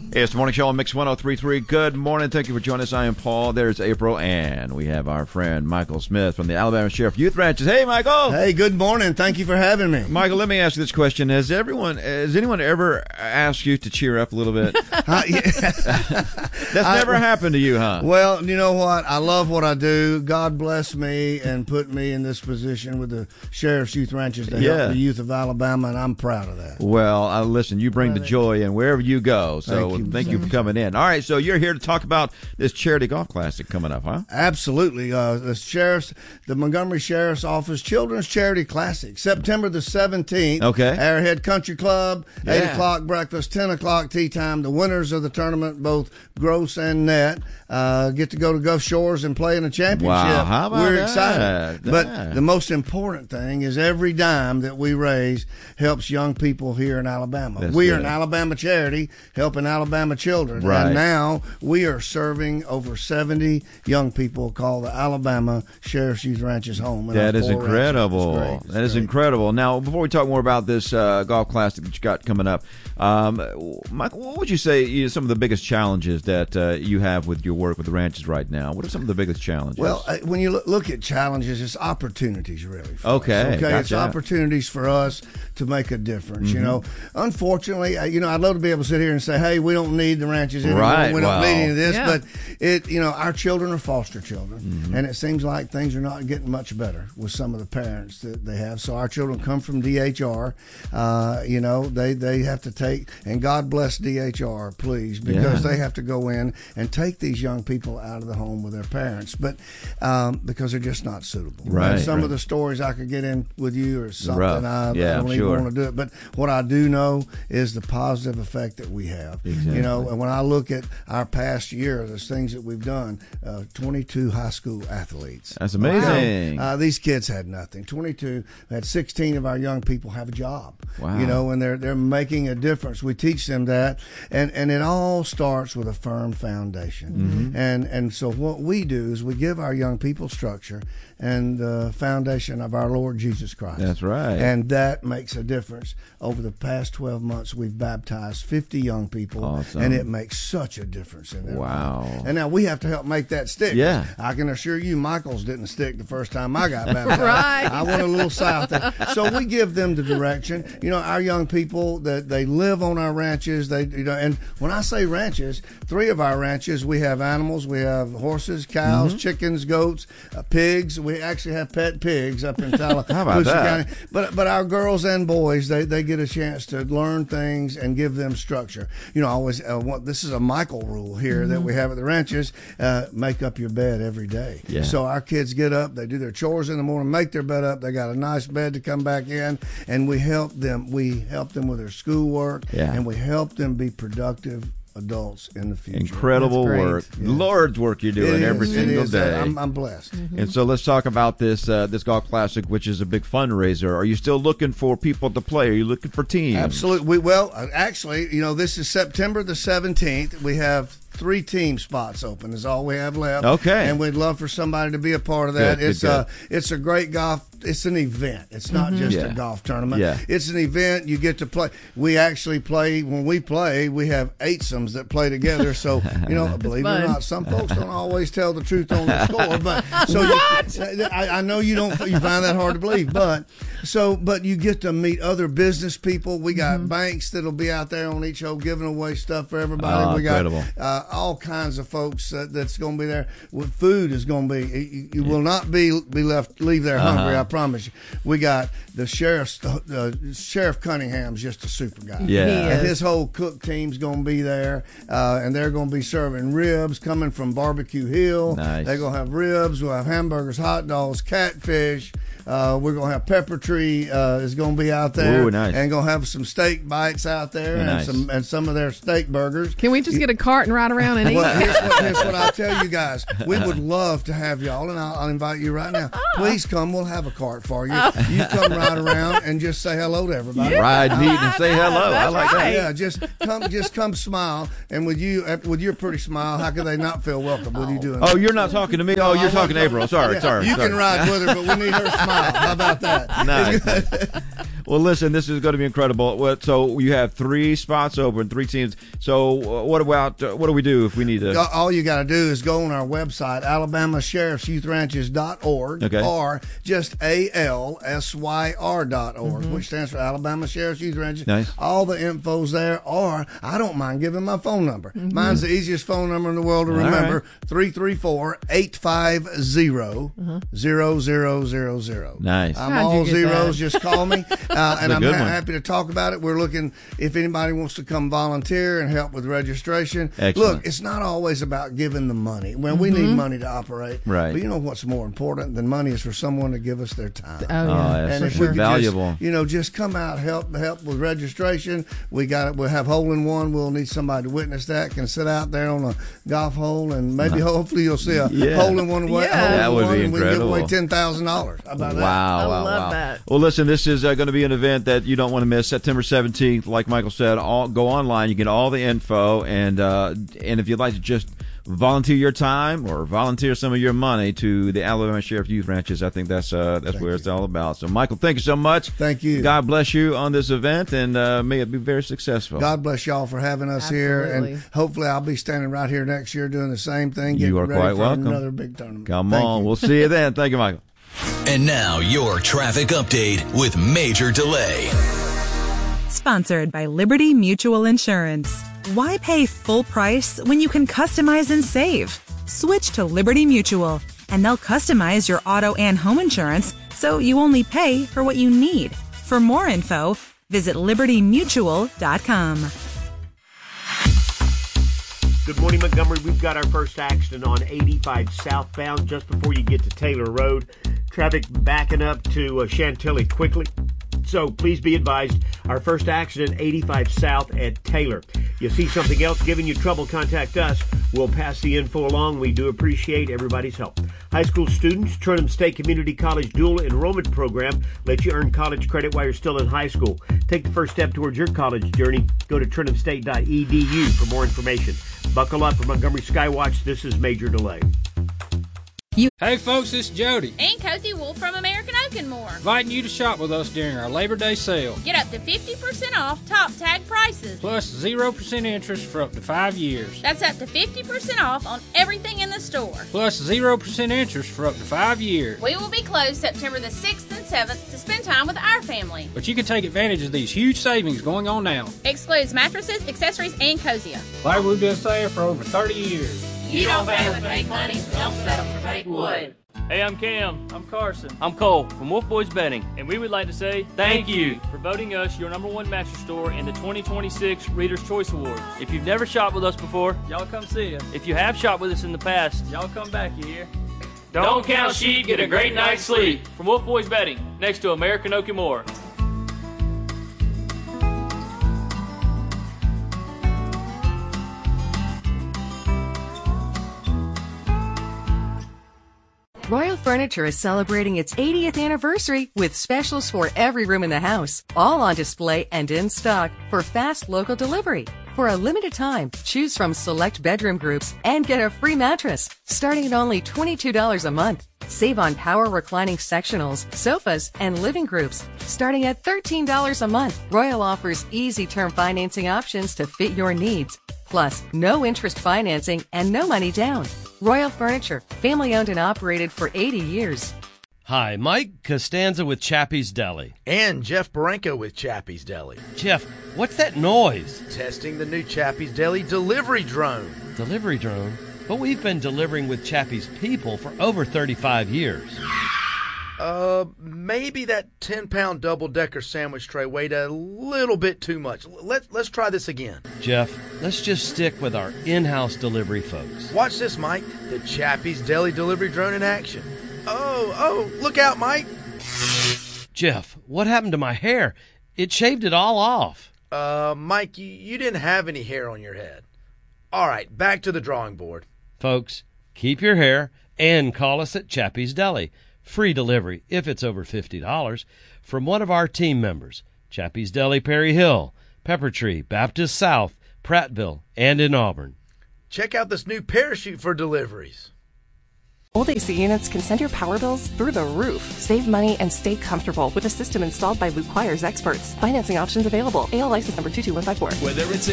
Hey, it's the Morning Show on Mix 103.3. Good morning. Thank you for joining us. I am Paul. There's April. And we have our friend Michael Smith from the Alabama Sheriff Youth Ranches. Hey, Michael. Hey, good morning. Thank you for having me. Michael, let me ask you this question. Has anyone ever asked you to cheer up a little bit? That's never happened to you, huh? Well, you know what? I love what I do. God bless me and put me in this position with the Sheriff's Youth Ranches to help the youth of Alabama, and I'm proud of that. Well, listen, you bring the joy in wherever you go. So thank you for coming in. All right, so you're here to talk about this Charity Golf Classic coming up, huh? Absolutely. The Montgomery Sheriff's Office Children's Charity Classic, September the 17th. Okay. Arrowhead Country Club, 8 o'clock breakfast, 10 o'clock tea time. The winners of the tournament, both gross and net, get to go to Gulf Shores and play in a championship. Wow, how about We're that? excited. But the most important thing is every dime that we raise helps young people here in Alabama. We are an Alabama charity helping Alabama children. Right. And now we are serving over 70 young people called the Alabama Sheriff's Youth Ranches home. That is incredible. That is incredible. Now, before we talk more about this golf classic that you got coming up, Michael, what would you say some of the biggest challenges that you have with your work with the ranches right now? What are some of the biggest challenges? Well, when you look at challenges, it's opportunities, really. Okay, gotcha. It's opportunities for us to make a difference. Mm-hmm. You know, unfortunately, I'd love to be able to sit here and say, "Hey, we don't need the ranches anymore. Right. We don't need any of this." Yeah. But our children are foster children, and it seems like things are not getting much better with some of the parents that they have. So our children come from DHR. They have to take, and God bless DHR, please, because they have to go in and take these young people out of the home with their parents, but because they're just not suitable. Right. And some of the stories I could get in with you are something I don't even want to do it. But what I do know is the positive effect that we have. Exactly. And when I look at our past year, there's things that we've done. 22 high school athletes. That's amazing. These kids had nothing. 22 had 16 of our young people have a job. Wow. And they're making a difference. We teach them that, and it all starts with a firm foundation. And so what we do is we give our young people structure and the foundation of our Lord Jesus Christ. That's right. And that makes a difference. Over the past 12 months, we've baptized 50 young people, awesome. And it makes such a difference in their life. And now we have to help make that stick. Yeah. I can assure you Michael's didn't stick the first time I got baptized. Right. I went a little south there. So we give them the direction. Our young people, that they live on our ranches. And when I say ranches, 3 of our ranches, we have animals. We have horses, cows, chickens, goats, pigs. We actually have pet pigs up in Tallahassee County. But our girls and boys, they get a chance to learn things and give them structure. I always this is a Michael rule here that we have at the ranches. Make up your bed every day. Yeah. So our kids get up, they do their chores in the morning, make their bed up. They got a nice bed to come back in, and we help them. We help them with their schoolwork, and we help them be productive adults in the future. Incredible work. Yeah. Lord's work you're doing every single day. I'm blessed. And so let's talk about this golf classic, which is a big fundraiser. Are you still looking for people to play? Are you looking for teams? Absolutely. Actually, this is September the 17th. We have 3 team spots open is all we have left. Okay. And we'd love for somebody to be a part of that. It's a great golf. It's an event. It's not just a golf tournament. Yeah. It's an event. You get to play. We actually play. When we play, we have eightsomes that play together. So, believe it or not, some folks don't always tell the truth on the score. But so I know you don't. You find that hard to believe. But you get to meet other business people. We got banks that'll be out there on each hole giving away stuff for everybody. We got all kinds of folks that's going to be there. Food is going to be. You will not leave there hungry. I promise you. We got the Sheriff Cunningham's just a super guy. Yeah. And his whole cook team's going to be there, and they're going to be serving ribs coming from Barbecue Hill. Nice. They're going to have ribs. We'll have hamburgers, hot dogs, catfish. We're going to have Pepper Tree is going to be out there. Ooh, nice. And going to have some steak bites out there and some of their steak burgers. Can we just get a cart and ride around and eat? Well, here's what I'll tell you guys. We would love to have y'all, and I'll invite you right now. Please come. We'll have a cart for you. You come ride around and just say hello to everybody. Yeah, ride, meet, and say hello. I like that. Yeah, just come smile. And with your pretty smile, how could they not feel welcome with you doing that? Oh, you're not talking to me? Oh, you're talking to April. Sorry. You can ride with her, but we need her smile. How about that? Nice. Well, listen, this is going to be incredible. So you have 3 spots open, 3 teams. So what do we do if we need to? All you got to do is go on our website, AlabamaSheriffsYouthRanches.org, or just ALSYR.org, which stands for Alabama Sheriff's Youth Ranches. Nice. All the info's there, or I don't mind giving my phone number. Mine's the easiest phone number in the world to remember, 334-850-0000. Nice. I'm all zeros. Just call me, and I'm happy to talk about it. We're looking if anybody wants to come volunteer and help with registration. Excellent. Look, it's not always about giving the money. Well, we need money to operate. Right. But you know what's more important than money is for someone to give us their time. Oh, yeah. And if that's we could valuable. just come out, help with registration. We'll have hole in one. We'll need somebody to witness that. Can sit out there on a golf hole and maybe hopefully you'll see a hole in one. That would be incredible. We can give away $10,000. How about that? I love that. Well, listen, this is going to be an event that you don't want to miss. September 17th, like Michael said, go online. You get all the info, and if you'd like to just volunteer your time or volunteer some of your money to the Alabama Sheriff Youth Ranches, I think that's where it's all about. So, Michael, thank you so much. Thank you. God bless you on this event, and may it be very successful. God bless y'all for having us here, and hopefully I'll be standing right here next year doing the same thing. You are ready quite for welcome. Another big tournament. Come on. We'll see you then. Thank you, Michael. And now your traffic update with Major Delay. Sponsored by Liberty Mutual Insurance. Why pay full price when you can customize and save? Switch to Liberty Mutual, and they'll customize your auto and home insurance so you only pay for what you need. For more info, visit libertymutual.com. Good morning, Montgomery. We've got our first accident on 85 southbound just before you get to Taylor Road. Traffic backing up to Chantilly quickly. So please be advised, our first accident, 85 South at Taylor. You see something else giving you trouble, contact us. We'll pass the info along. We do appreciate everybody's help. High school students, Trinum State Community College Dual Enrollment Program lets you earn college credit while you're still in high school. Take the first step towards your college journey. Go to trinumstate.edu for more information. Buckle up for Montgomery Skywatch. This is Major Delay. Hey folks, it's Jody. And Cozy Wolf from American Oak and More. Inviting you to shop with us during our Labor Day sale. Get up to 50% off top tag prices. Plus 0% interest for up to 5 years. That's up to 50% off on everything in the store. Plus 0% interest for up to 5 years. We will be closed September the 6th and 7th to spend time with our family. But you can take advantage of these huge savings going on now. Excludes mattresses, accessories, and Cosia. Like we've been saying for over 30 years. You don't pay with fake money, so don't settle for fake wood. Hey, I'm Cam. I'm Carson. I'm Cole from Wolf Boys Betting. And we would like to say thank you for voting us your #1 mattress store in the 2026 Reader's Choice Awards. If you've never shopped with us before, y'all come see us. If you have shopped with us in the past, y'all come back, you hear? Don't count sheep, get a great night's sleep. From Wolf Boys Betting, next to American Oak and More. Royal Furniture is celebrating its 80th anniversary with specials for every room in the house, all on display and in stock for fast local delivery. For a limited time, choose from select bedroom groups and get a free mattress, starting at only $22 a month. Save on power reclining sectionals, sofas, and living groups, starting at $13 a month. Royal offers easy term financing options to fit your needs. Plus, no interest financing and no money down. Royal Furniture, family owned and operated for 80 years. Hi, Mike Costanza with Chappie's Deli. And Jeff Baranco with Chappie's Deli. Jeff, what's that noise? Testing the new Chappie's Deli delivery drone. Delivery drone? But we've been delivering with Chappie's people for over 35 years. Maybe that 10-pound double-decker sandwich tray weighed a little bit too much. Let's try this again. Jeff, let's just stick with our in-house delivery folks. Watch this, Mike. The Chappie's Deli delivery drone in action. Oh, look out, Mike. Jeff, what happened to my hair? It shaved it all off. Mike, you didn't have any hair on your head. All right, back to the drawing board. Folks, keep your hair and call us at Chappie's Deli. Free delivery if it's over $50 from one of our team members. Chappie's Deli, Perry Hill, Pepper Tree, Baptist South, Prattville, and in Auburn. Check out this new parachute for deliveries. Old AC units can send your power bills through the roof. Save money and stay comfortable with a system installed by Blue Choir's experts. Financing options available. AL license number 22154. Whether it's